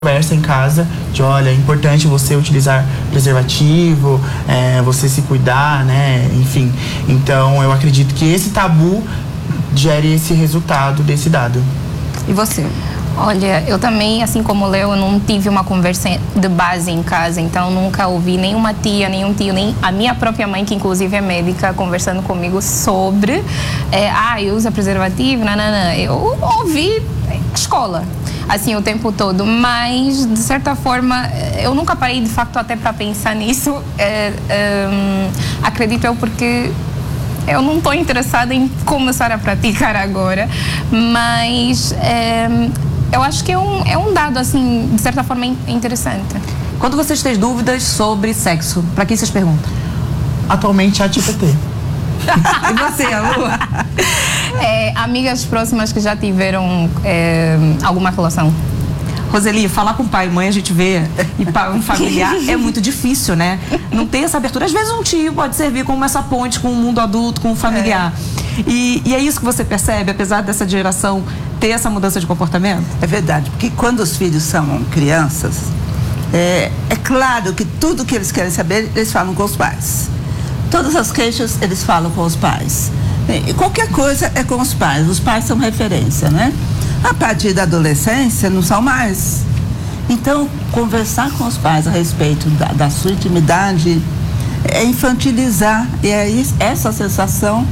conversa em casa de, olha, é importante você utilizar preservativo, você se cuidar, né? Enfim, então eu acredito que esse tabu gere esse resultado desse dado. E você? Olha, eu também, assim como o Léo, eu não tive uma conversa de base em casa, então nunca ouvi nenhuma tia, nenhum tio, nem a minha própria mãe, que inclusive é médica, conversando comigo sobre usa preservativo, nananã. Eu ouvi escola, assim, o tempo todo, mas de certa forma eu nunca parei de facto até para pensar nisso, acredito eu, porque eu não estou interessada em começar a praticar agora, mas eu acho que é um dado, assim, de certa forma interessante. Quando vocês têm dúvidas sobre sexo, para quem vocês perguntam? Atualmente, ChatGPT. E você, Lu? Amigas próximas que já tiveram alguma relação. Roseli, falar com pai e mãe, a gente vê, e para um familiar é muito difícil, né? Não tem essa abertura. Às vezes um tio pode servir como essa ponte com o mundo adulto, com o familiar. E é isso que você percebe, apesar dessa geração ter essa mudança de comportamento? É verdade, porque quando os filhos são crianças, é claro que tudo que eles querem saber, eles falam com os pais. Todas as queixas, eles falam com os pais. E qualquer coisa é com os pais são referência, né? A partir da adolescência, não são mais. Então, conversar com os pais a respeito da sua intimidade é infantilizar. E aí, essa sensação,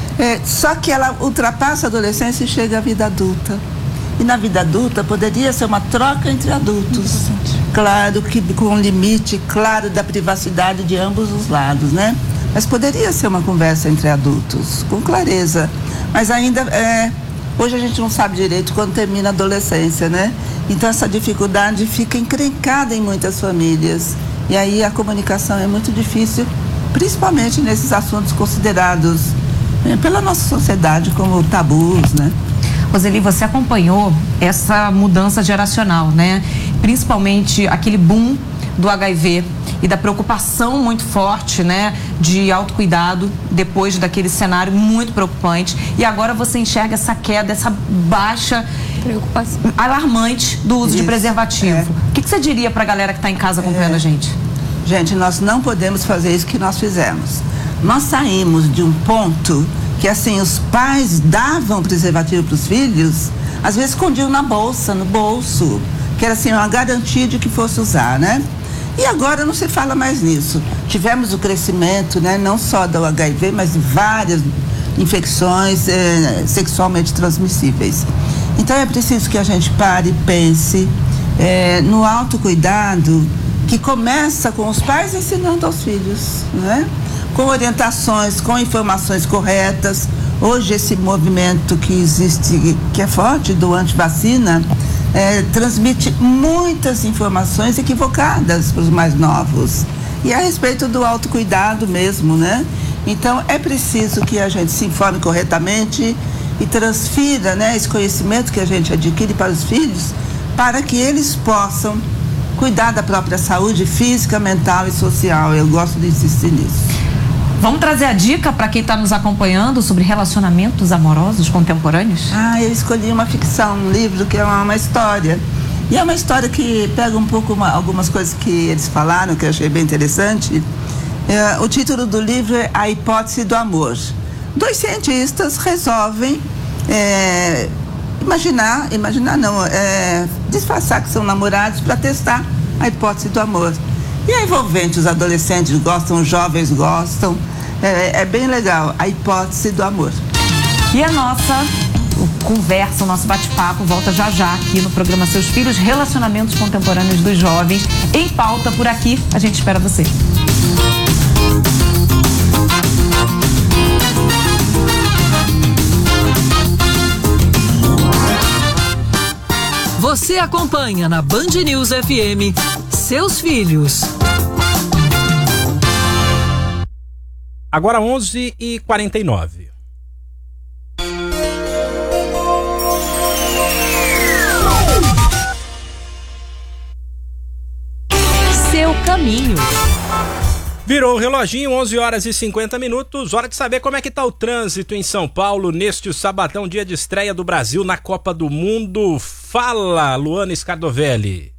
só que ela ultrapassa a adolescência e chega à vida adulta. E na vida adulta, poderia ser uma troca entre adultos. Claro que com um limite, claro, da privacidade de ambos os lados, né? Mas poderia ser uma conversa entre adultos, com clareza. Mas ainda hoje a gente não sabe direito quando termina a adolescência, né? Então essa dificuldade fica encrencada em muitas famílias. E aí a comunicação é muito difícil, principalmente nesses assuntos considerados pela nossa sociedade como tabus, né? Roseli, você acompanhou essa mudança geracional, né? Principalmente aquele boom do HIV e da preocupação muito forte, né, de autocuidado depois daquele cenário muito preocupante. E agora você enxerga essa queda, essa baixa preocupação alarmante do uso de preservativo. O que você diria para a galera que está em casa acompanhando a gente? Gente, nós não podemos fazer isso que nós fizemos. Nós saímos de um ponto que, assim, os pais davam preservativo para os filhos, às vezes escondiam na bolsa, no bolso, que era assim, uma garantia de que fosse usar, né? E agora não se fala mais nisso. Tivemos o crescimento, né, não só do HIV, mas de várias infecções sexualmente transmissíveis. Então é preciso que a gente pare e pense no autocuidado, que começa com os pais ensinando aos filhos, né? Com orientações, com informações corretas. Hoje esse movimento que existe, que é forte, do antivacina, transmite muitas informações equivocadas para os mais novos. E a respeito do autocuidado mesmo, né? Então é preciso que a gente se informe corretamente e transfira, né, esse conhecimento que a gente adquire para os filhos, para que eles possam cuidar da própria saúde física, mental e social. Eu gosto de insistir nisso. Vamos trazer a dica para quem está nos acompanhando sobre relacionamentos amorosos contemporâneos? Eu escolhi uma ficção, um livro que é uma história. E é uma história que pega um pouco algumas coisas que eles falaram, que eu achei bem interessante. O título do livro é A Hipótese do Amor. Dois cientistas resolvem disfarçar que são namorados para testar a hipótese do amor. E é envolvente, os adolescentes gostam, os jovens gostam. É bem legal, a hipótese do amor. E a nossa conversa, o nosso bate-papo volta já aqui no programa Seus Filhos, Relacionamentos Contemporâneos dos Jovens. Em pauta por aqui, a gente espera você. Você acompanha na Band News FM Seus Filhos. Agora 11h49. Seu caminho. Virou o reloginho, 11h50. Hora de saber como é que tá o trânsito em São Paulo neste sabadão, dia de estreia do Brasil na Copa do Mundo. Fala, Luana Scardovelli.